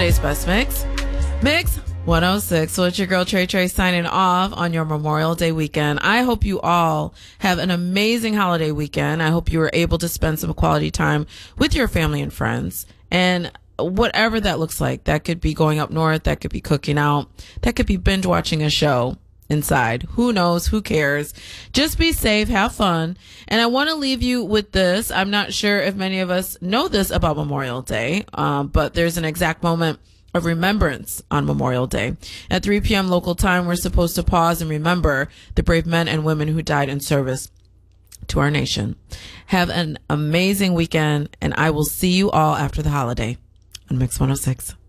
today's best mix. Mix 106. So it's your girl Trey signing off on your Memorial Day weekend. I hope you all have an amazing holiday weekend. I hope you were able to spend some quality time with your family and friends. And whatever that looks like, that could be going up north, that could be cooking out, that could be binge watching a show inside. Who knows? Who cares? Just be safe, have fun. And I want to leave you with this. I'm not sure if many of us know this about Memorial Day, but there's an exact moment of remembrance on Memorial Day. At 3 p.m. local time, we're supposed to pause and remember the brave men and women who died in service to our nation. Have an amazing weekend, and I will see you all after the holiday on Mix 106.